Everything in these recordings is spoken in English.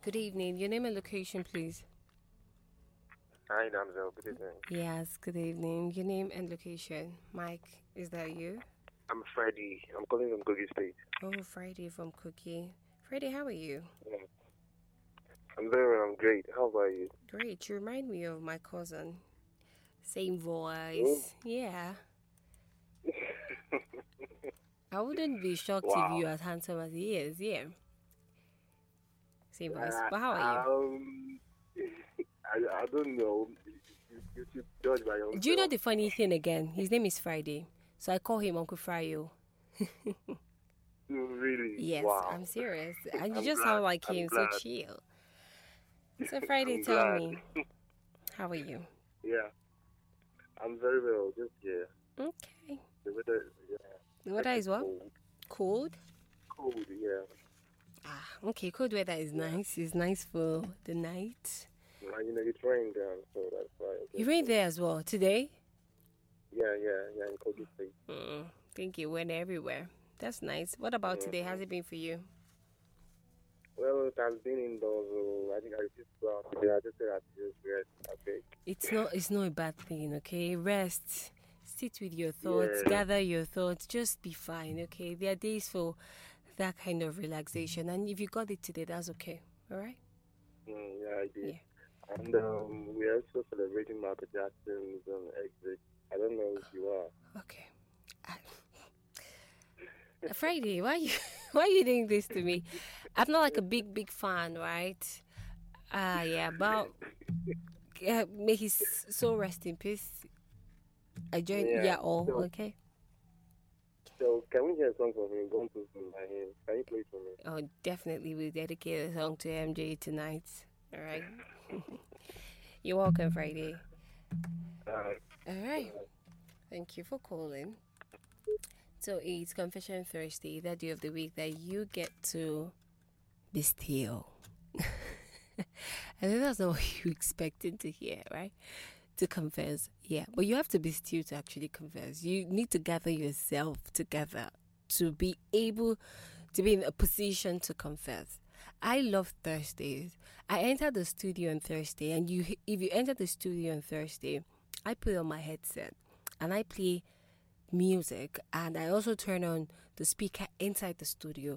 Good evening. Your name and location, please. Hi, Damsel. Good evening. Yes, good evening. Your name and location. Mike, is that you? I'm Freddie. I'm calling from Kogi State. Oh, Friday from Cookie. Friday, how are you? Yeah. I'm very well. I'm great. How about you? Great. You remind me of my cousin. Same Oh, voice. Yeah. I wouldn't be shocked if wow. you're as handsome as he is. Yeah. Same voice. Uh, But how are you? um, I don't know. You should judge by Do you know yourself. the funny thing again? His name is Friday. So I call him Uncle Fryo. Really? Yes, Wow. I'm serious. And you I'm just glad. sound like I'm him, so glad. chill. So Friday, I'm tell glad. me, how are you? Yeah. I'm very well. Just yeah. Okay. The weather, yeah. The Like weather it's is what? cold. Cold? Cold. Yeah. Ah, okay. Cold weather is Yeah. nice. It's nice for the night. It's raining down, so that's why I You just rained there as well today? yeah. In Kogi State. Think it went everywhere. That's nice. What about today? How's Mhm. it been for you? Well, it has been indoors. So I think I just go out today. I just said I just rest. I think. It's not a bad thing, okay? Rest. Sit with your thoughts, Yeah. gather your thoughts, just be fine, okay? There are days for that kind of relaxation, and if you got it today, that's okay. All right? Yeah, I did. Yeah. And we're also celebrating Michael Jackson's exit. I don't know if you are. Okay. Friday, why you why you doing this to me? I'm not like a big fan, right? Yeah, but may his soul rest in peace. I join. Yeah. Yeah, all So, okay. so can we hear a song from him? Going to sing by him. Can you play it for me? Oh, definitely we dedicate a song to MJ tonight. All right. You're welcome, Friday. Uh, All right. Thank you for calling. So it's Confession Thursday, that day of the week that you get to be still. I think that's not what you expected to hear, right? To confess. Yeah. But you have to be still to actually confess. You need to gather yourself together to be able to be in a position to confess. I love Thursdays. I enter the studio on Thursday, and if you enter the studio on Thursday, I put on my headset and I play music, and I also turn on the speaker inside the studio.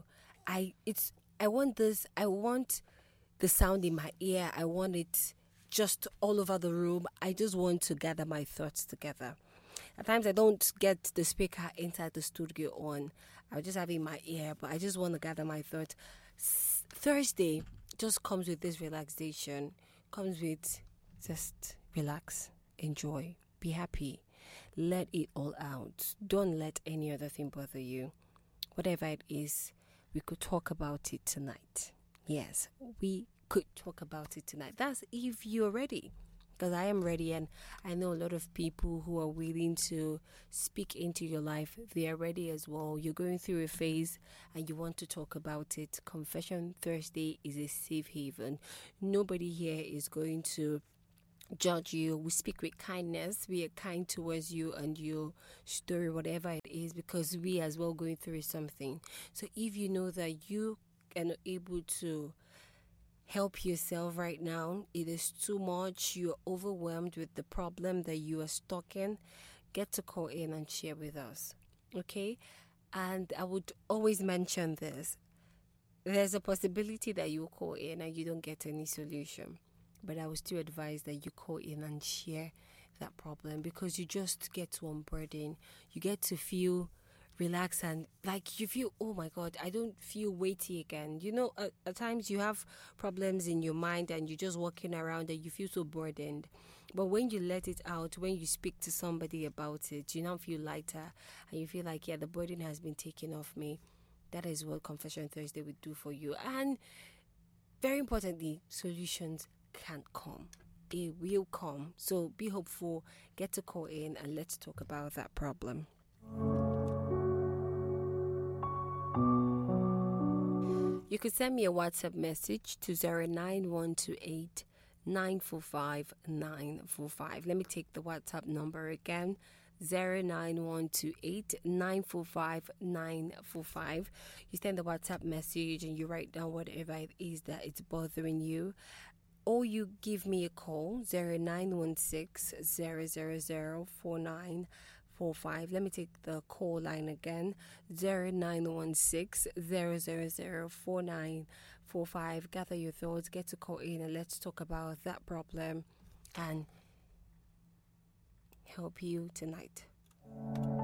I want the sound in my ear. I want it just all over the room. I just want to gather my thoughts together. At times I don't get the speaker inside the studio on. I just have it in my ear, but I just want to gather my thoughts. Thursday just comes with this relaxation, comes with just relax, enjoy, be happy, let it all out. Don't let any other thing bother you. Whatever it is, we could talk about it tonight. Yes, we could talk about it tonight. That's if you're ready. Because I am ready, and I know a lot of people who are willing to speak into your life. They are ready as well. You're going through a phase and you want to talk about it. Confession Thursday is a safe haven. Nobody here is going to judge you. We speak with kindness. We are kind towards you and your story, whatever it is, because we as well going through something. So if you know that you are not able to help yourself right now, it is too much, you're overwhelmed with the problem that you are stuck in, get to call in and share with us. Okay? And I would always mention this. There's a possibility that you call in and you don't get any solution. But I would still advise that you call in and share that problem, because you just get to unburden. You get to feel relaxed, and like you feel, oh my God, I don't feel weighty again. You know, at times you have problems in your mind and you're just walking around and you feel so burdened. But when you let it out, when you speak to somebody about it, you now feel lighter and you feel like, yeah, the burden has been taken off me. That is what Confession Thursday would do for you. And very importantly, solutions can't come. They will come. So be hopeful, get to call in, and let's talk about that problem. You could send me a WhatsApp message to 09128 945 945. Let me take the WhatsApp number again. 09128945945. You send the WhatsApp message and you write down whatever it is that it's bothering you. Or you give me a call, 0916 000 4945. Let me take the call line again, 0916 000 4945. Gather your thoughts, get to call in, and let's talk about that problem and help you tonight.